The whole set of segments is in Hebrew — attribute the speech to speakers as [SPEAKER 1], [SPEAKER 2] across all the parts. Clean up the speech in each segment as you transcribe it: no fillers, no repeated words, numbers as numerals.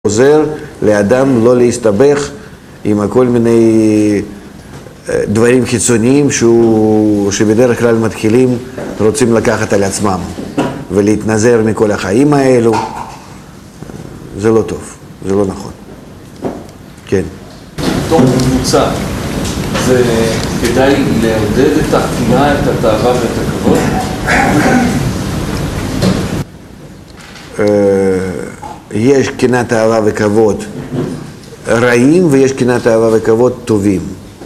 [SPEAKER 1] עוזר לאדם לא להסתבך עם כל מיני דברים חיצוניים שבדרך כלל מתחילים רוצים לקחת על עצמם ולהתנזר מכל החיים האלו. זה לא טוב, זה לא נכון. כן.
[SPEAKER 2] בתוך קבוצה, זה כדאי לעודד את הקנאה, את התאווה ואת הכבוד?
[SPEAKER 1] יש קנאה, תאווה וכבוד רעים ויש קנאה, תאווה וכבוד טובים.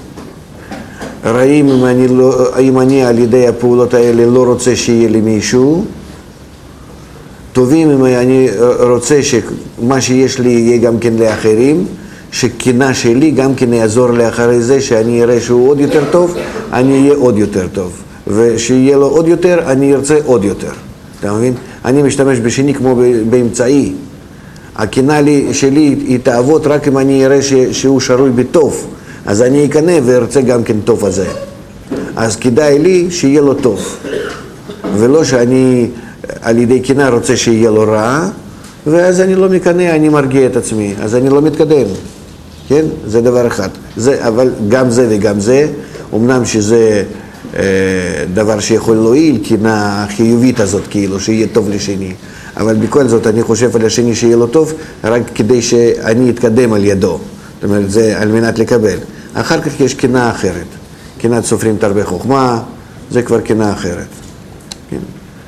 [SPEAKER 1] רעים אם אני על ידי הפעולות האלה לא רוצה שיהיה לי מישהו. טובים אם אני רוצה שמה שיש לי יהיה גם כן לאחרים, שקנאה שלי גם כן יעזור לאחרי זה, שאני אראה שהוא עוד יותר טוב, אני אהיה עוד יותר טוב, ושיהיה לו עוד יותר, אני ארצה עוד יותר. אתה מבין? אני משתמש בשני כמו באמצעי. הקנאה שלי היא תעבוד רק אם אני אראה שהוא שרוי בטוב, אז אני אקנה וארצה גם כן טוב הזה. אז כדאי לי שיהיה לו טוב, ולא שאני על ידי קנאה רוצה שיהיה לו רע, ואז אני לא מקנא, אני מרגיע את עצמי, אז אני לא מתקדם. כן? זה דבר אחד. אבל גם זה וגם זה, אמנם שזה דבר שיכול להועיל, קנאה החיובית הזאת, כאילו, שיהיה טוב לשני. אבל בכל זאת אני חושב על השני שיהיה לו טוב, רק כדי שאני אתקדם על ידו. זאת אומרת, זה על מנת לקבל. אחר כך יש קנאה אחרת. קנאת סופרים תרבה חוכמה, זה כבר קנאה אחרת. כן?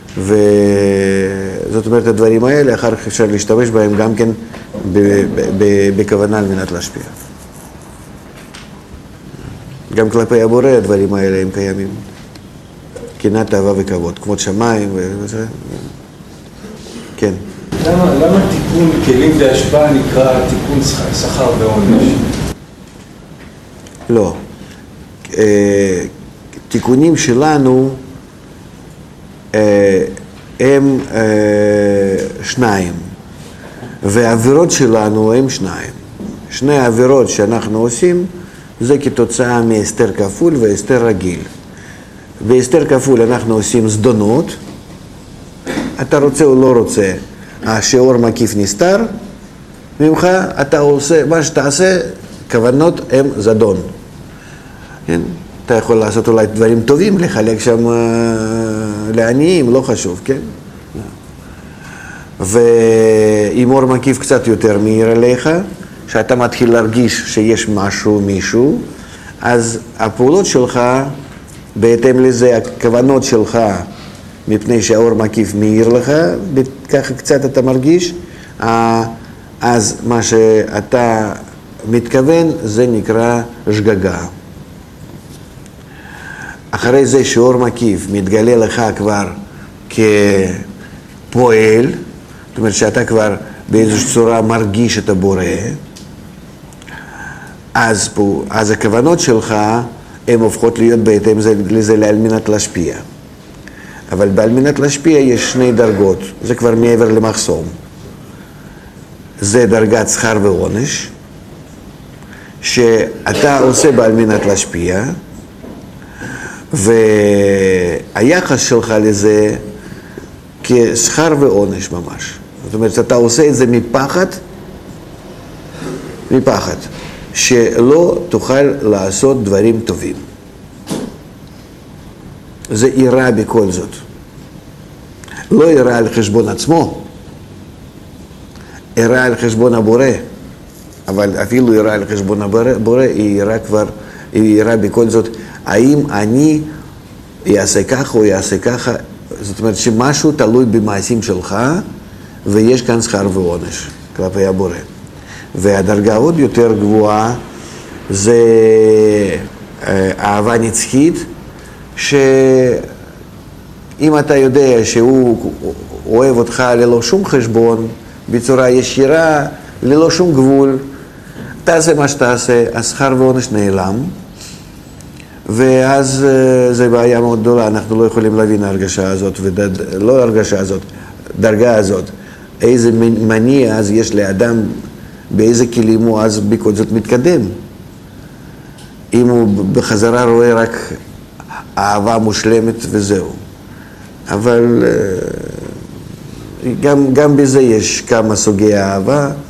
[SPEAKER 1] וזאת אומרת, הדברים האלה, אחר כך אפשר להשתמש בהם גם כן בכוונה על מנת להשפיע. גם כלפי הבורא הדברים האלה הם קיימים. קנאה, תאווה וכבוד, כמות שמיים וזה. כן.
[SPEAKER 3] למה תיקון כלים בהשפעה נקרא תיקון שכר ועונש?
[SPEAKER 1] לא. תיקונים שלנו הם שניים, והעבירות שלנו הם שניים. שני העבירות שאנחנו עושים זה כתוצאה מהסתר כפול והסתר רגיל. בהסתר כפול אנחנו עושים זדונות, אתה רוצה או לא רוצה, השיעור מקיף נסתר, ממך אתה עושה, מה שאתה עושה, כוונות הם זדון. כן? אתה יכול לעשות אולי דברים טובים, לחלק שם לעניים, לא חשוב, כן? ואם אור מקיף קצת יותר מהיר עליך, שאתה מתחיל להרגיש שיש משהו, מישהו, אז הפעולות שלך, בהתאם לזה, הכוונות שלך, מפני שהאור מקיף מהיר לך, ככה קצת אתה מרגיש, אז מה שאתה מתכוון זה נקרא שגגה. אחרי זה שאור מקיף מתגלה לך כבר כפועל, זאת אומרת שאתה כבר באיזושהי צורה מרגיש את הבורא, אז הכוונות שלך הן הופכות להיות בהתאם לזה על מנת להשפיע. אבל בעל מנת להשפיע יש שני דרגות, זה כבר מעבר למחסום. זה דרגת שכר ועונש, שאתה עושה בעל מנת להשפיע, והיחס שלך לזה כשכר ועונש ממש. זאת אומרת, אתה עושה את זה מפחד, שלא תוכל לעשות דברים טובים. זה יראה בכל זאת. לא יראה על חשבון עצמו, יראה על חשבון הבורא, אבל אפילו יראה על חשבון הבורא, היא יראה בכל זאת, האם אני אעשה ככה או יעשה ככה, זאת אומרת שמשהו תלוי במעשים שלך, ויש כאן שכר ועונש כלפי הבורא. והדרגה עוד יותר גבוהה זה אהבה נצחית, שאם אתה יודע שהוא אוהב אותך ללא שום חשבון, בצורה ישירה, ללא שום גבול, תעשה מה שתעשה, השכר ועונש נעלם, ואז זה בעיה מאוד גדולה, אנחנו לא יכולים להבין ההרגשה הזאת, לא ההרגשה הזאת, דרגה הזאת, איזה מניע אז יש לאדם, באיזה כלים הוא אז בכל זאת מתקדם. אם הוא בחזרה רואה רק אהבה מושלמת וזהו. אבל גם בזה יש כמה סוגי אהבה,